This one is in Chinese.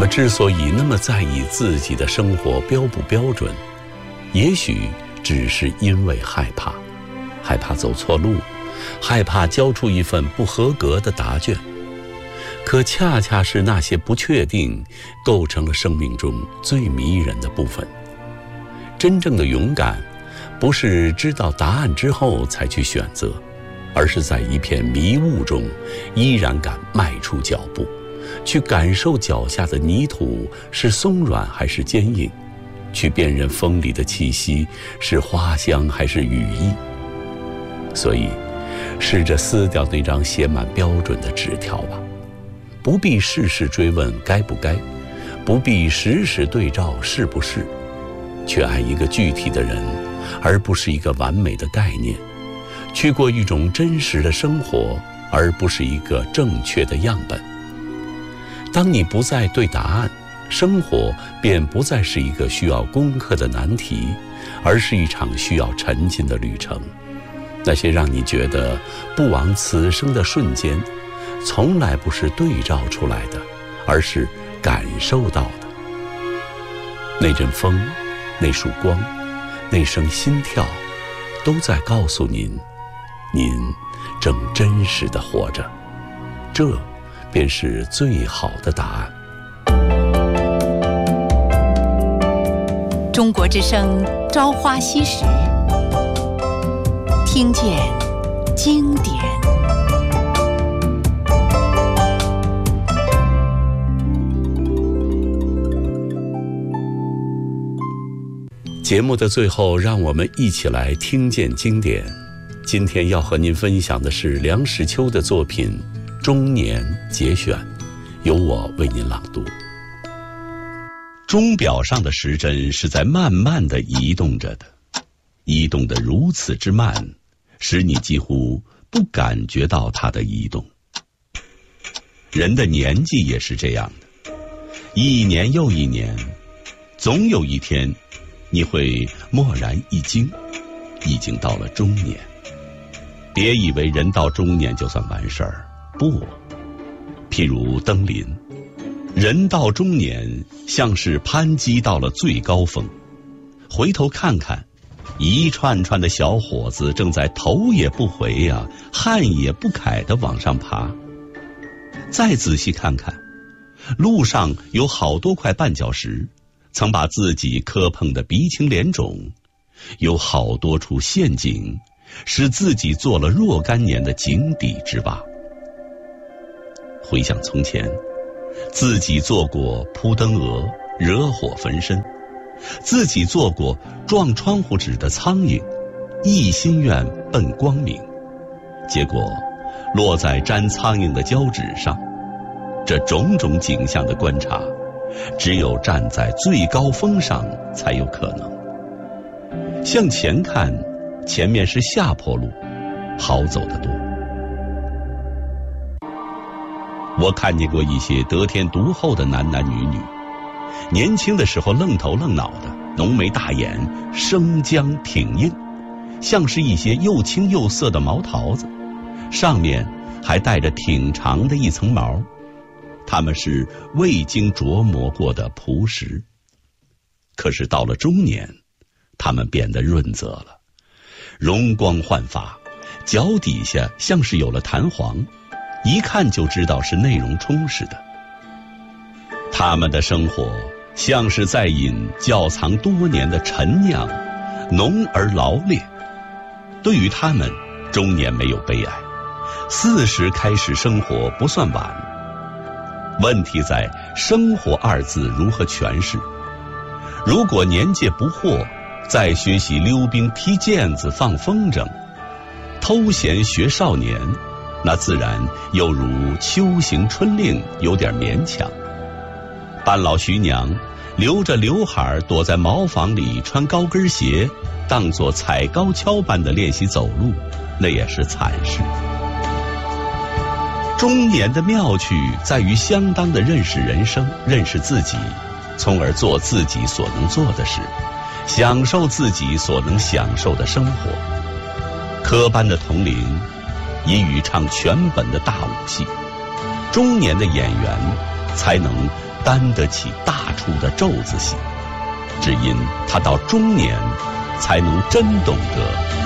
们之所以那么在意自己的生活标不标准，也许只是因为害怕，害怕走错路，害怕交出一份不合格的答卷。可恰恰是那些不确定，构成了生命中最迷人的部分。真正的勇敢，不是知道答案之后才去选择，而是在一片迷雾中，依然敢迈出脚步，去感受脚下的泥土是松软还是坚硬，去辨认风里的气息是花香还是羽翼。所以，试着撕掉那张写满标准的纸条吧，不必事事追问该不该，不必时时对照是不是，去爱一个具体的人，而不是一个完美的概念，去过一种真实的生活，而不是一个正确的样本。当你不再对答案，生活便不再是一个需要攻克的难题，而是一场需要沉浸的旅程。那些让你觉得不枉此生的瞬间，从来不是对照出来的，而是感受到的。那阵风，那束光，那声心跳，都在告诉您，您正真实地活着。这便是最好的答案。 中国之声朝花夕拾，听见经典。 节目的最后，让我们一起来听见经典。今天要和您分享的是梁实秋的作品《中年节选》，由我为您朗读。钟表上的时针是在慢慢地移动着的，移动得如此之慢，使你几乎不感觉到它的移动。人的年纪也是这样的，一年又一年，总有一天你会蓦然一惊，已经到了中年。别以为人到中年就算完事儿，不。譬如登临，人到中年像是攀击到了最高峰，回头看看，一串串的小伙子正在头也不回呀，汗也不揩地往上爬。再仔细看看，路上有好多块绊脚石，曾把自己磕碰得鼻青脸肿，有好多处陷阱，使自己做了若干年的井底之蛙。回想从前，自己做过扑灯蛾，惹火焚身；自己做过撞窗户纸的苍蝇，一心愿奔光明，结果落在粘苍蝇的胶纸上。这种种景象的观察，只有站在最高峰上才有可能。向前看，前面是下坡路，好走得多。我看见过一些得天独厚的男男女女，年轻的时候愣头愣脑的，浓眉大眼，生姜挺硬，像是一些又青又涩的毛桃子，上面还带着挺长的一层毛。他们是未经琢磨过的朴实。可是到了中年，他们变得润泽了，容光焕发，脚底下像是有了弹簧，一看就知道是内容充实的。他们的生活像是在饮窖藏多年的陈酿，浓而劳烈。对于他们，中年没有悲哀，40开始生活不算晚。问题在生活二字如何诠释。如果年届不惑，再学习溜冰踢毽子放风筝，偷闲学少年，那自然又如秋行春令，有点勉强。半老徐娘留着刘海躲在茅房里穿高跟鞋，当作踩高跷般的练习走路，那也是惨事。中年的妙趣在于相当的认识人生，认识自己，从而做自己所能做的事，享受自己所能享受的生活。科班的同龄已与唱全本的大武戏，中年的演员才能担得起大处的咒字戏，只因他到中年才能真懂得